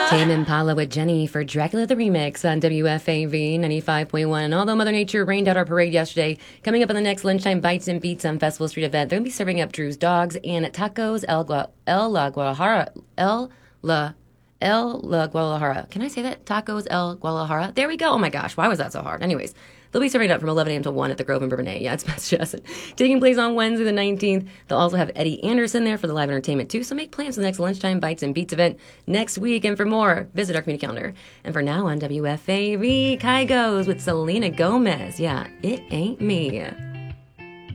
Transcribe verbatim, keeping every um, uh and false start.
Tame Impala with Jenny for Dracula the Remix on W F A V ninety-five point one. And although Mother Nature rained out our parade yesterday, coming up on the next Lunchtime Bites and Beats on Festival Street event, they're going to be serving up Drew's Dogs and Tacos El, Gua- El La Guadalajara. El La... El La Guadalajara. Can I say that? Tacos El Guadalajara. There we go. Oh my gosh. Why was that so hard? Anyways, they'll be serving it up from eleven a.m. to one at the Grove in Bourbonnais. Yeah, it's Best Justin. Taking place on Wednesday the nineteenth. They'll also have Eddie Anderson there for the live entertainment too. So make plans for the next Lunchtime Bites and Beats event next week. And for more, visit our community calendar. And for now on W F A V, Kai goes with Selena Gomez. Yeah, it ain't me.